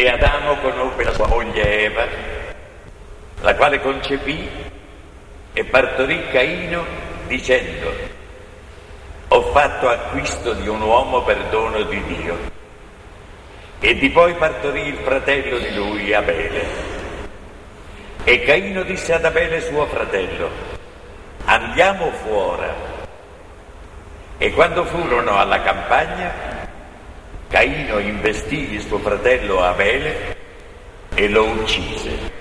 E Adamo conobbe la sua moglie Eva, la quale concepì e partorì Caino dicendo: ho fatto acquisto di un uomo per dono di Dio. E di poi partorì il fratello di lui, Abele. E Caino disse ad Abele suo fratello: andiamo fuori. E quando furono alla campagna, Caino investì il suo fratello Abele e lo uccise.